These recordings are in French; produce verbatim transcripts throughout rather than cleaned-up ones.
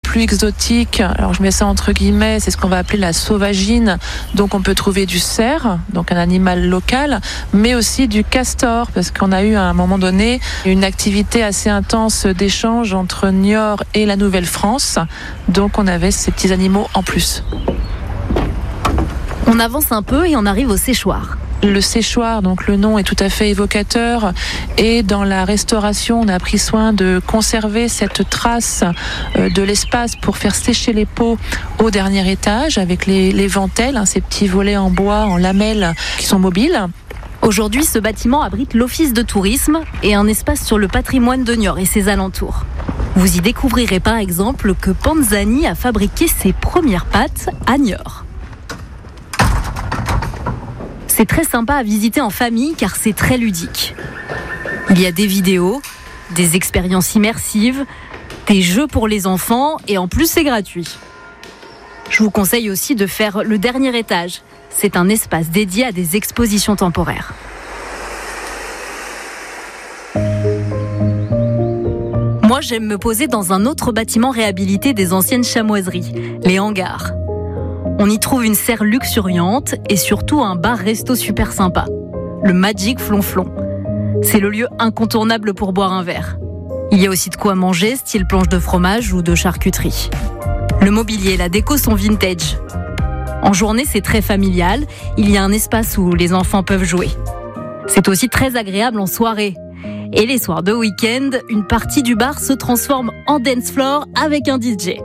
plus exotique, alors je mets ça entre guillemets, c'est ce qu'on va appeler la sauvagine. Donc on peut trouver du cerf, donc un animal local, mais aussi du castor, parce qu'on a eu à un moment donné une activité assez intense d'échange entre Niort et la Nouvelle-France. Donc on avait ces petits animaux en plus. On avance un peu et on arrive au séchoir. Le séchoir, donc le nom est tout à fait évocateur, et dans la restauration, on a pris soin de conserver cette trace de l'espace pour faire sécher les peaux au dernier étage avec les, les ventelles, hein, ces petits volets en bois, en lamelles qui sont mobiles. Aujourd'hui, ce bâtiment abrite l'office de tourisme et un espace sur le patrimoine de Niort et ses alentours. Vous y découvrirez par exemple que Panzani a fabriqué ses premières pâtes à Niort. C'est très sympa à visiter en famille car c'est très ludique. Il y a des vidéos, des expériences immersives, des jeux pour les enfants et en plus c'est gratuit. Je vous conseille aussi de faire le dernier étage. C'est un espace dédié à des expositions temporaires. Moi, j'aime me poser dans un autre bâtiment réhabilité des anciennes chamoiseries, les hangars. On y trouve une serre luxuriante et surtout un bar-resto super sympa, le Magic Flonflon. C'est le lieu incontournable pour boire un verre. Il y a aussi de quoi manger, style planche de fromage ou de charcuterie. Le mobilier et la déco sont vintage. En journée, c'est très familial. Il y a un espace où les enfants peuvent jouer. C'est aussi très agréable en soirée. Et les soirs de week-end, une partie du bar se transforme en dance floor avec un D J.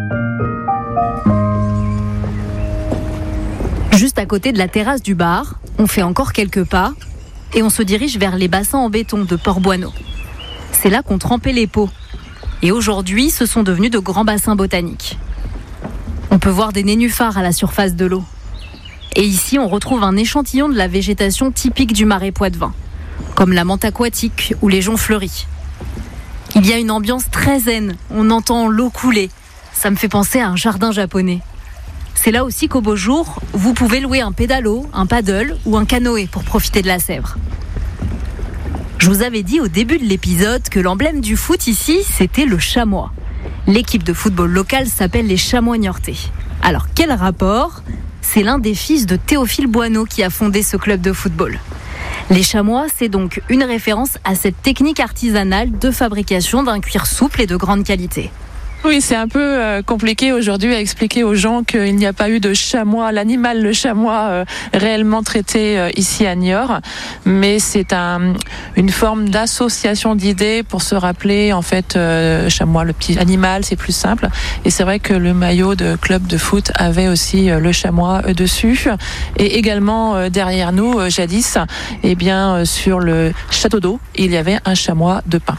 Juste à côté de la terrasse du bar, on fait encore quelques pas et on se dirige vers les bassins en béton de Port-Boineau. C'est là qu'on trempait les pots. Et aujourd'hui, ce sont devenus de grands bassins botaniques. On peut voir des nénuphars à la surface de l'eau. Et ici, on retrouve un échantillon de la végétation typique du marais poitevin, comme la menthe aquatique ou les joncs fleuris. Il y a une ambiance très zen, on entend l'eau couler. Ça me fait penser à un jardin japonais. C'est là aussi qu'au beau jour, vous pouvez louer un pédalo, un paddle ou un canoë pour profiter de la Sèvre. Je vous avais dit au début de l'épisode que l'emblème du foot ici, c'était le chamois. L'équipe de football locale s'appelle les Chamois niortais. Alors quel rapport ? C'est l'un des fils de Théophile Boineau qui a fondé ce club de football. Les chamois, c'est donc une référence à cette technique artisanale de fabrication d'un cuir souple et de grande qualité. Oui, c'est un peu euh, compliqué aujourd'hui à expliquer aux gens qu'il n'y a pas eu de chamois, l'animal, le chamois, euh, réellement traité euh, ici à Niort. Mais c'est un, une forme d'association d'idées pour se rappeler, en fait, euh, chamois, le petit animal, c'est plus simple. Et c'est vrai que le maillot de club de foot avait aussi euh, le chamois euh, dessus. Et également, euh, derrière nous, euh, jadis, eh bien, euh, sur le château d'eau, il y avait un chamois de pin.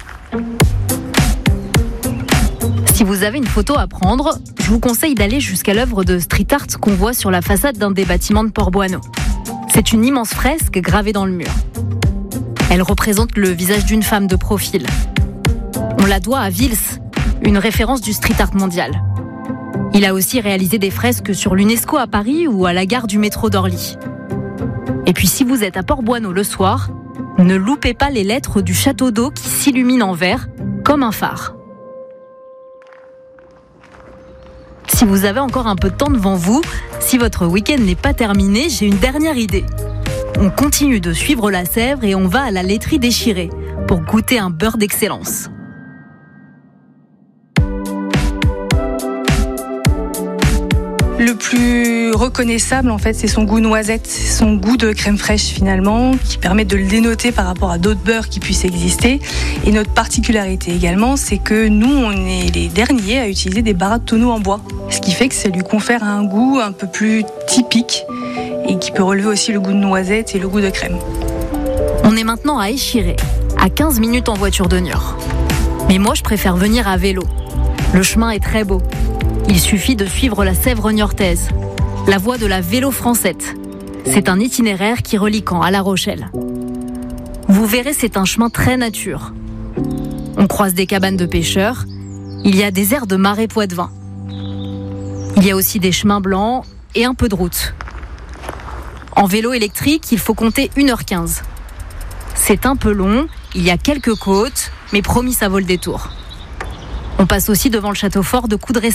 Si vous avez une photo à prendre, je vous conseille d'aller jusqu'à l'œuvre de street art qu'on voit sur la façade d'un des bâtiments de Port-Boineau. C'est une immense fresque gravée dans le mur. Elle représente le visage d'une femme de profil. On la doit à Vils, une référence du street art mondial. Il a aussi réalisé des fresques sur l'UNESCO à Paris ou à la gare du métro d'Orly. Et puis si vous êtes à Port-Boineau le soir, ne loupez pas les lettres du château d'eau qui s'illumine en vert comme un phare. Si vous avez encore un peu de temps devant vous, si votre week-end n'est pas terminé, j'ai une dernière idée. On continue de suivre la Sèvre et on va à la laiterie déchirée pour goûter un beurre d'excellence. Le plus reconnaissable, en fait, c'est son goût noisette, son goût de crème fraîche finalement, qui permet de le dénoter par rapport à d'autres beurres qui puissent exister. Et notre particularité également, c'est que nous, on est les derniers à utiliser des barras de tonneaux en bois. Ce qui fait que ça lui confère un goût un peu plus typique et qui peut relever aussi le goût de noisette et le goût de crème. On est maintenant à Échiré, à quinze minutes en voiture de Niort. Mais moi, je préfère venir à vélo. Le chemin est très beau. Il suffit de suivre la Sèvre niortaise, la voie de la vélo-francette. C'est un itinéraire qui relie Caen à La Rochelle. Vous verrez, c'est un chemin très nature. On croise des cabanes de pêcheurs. Il y a des aires de marais poitevin. Il y a aussi des chemins blancs et un peu de route. En vélo électrique, il faut compter une heure quinze. C'est un peu long, il y a quelques côtes, mais promis, ça vaut le détour. On passe aussi devant le château fort de Coudray.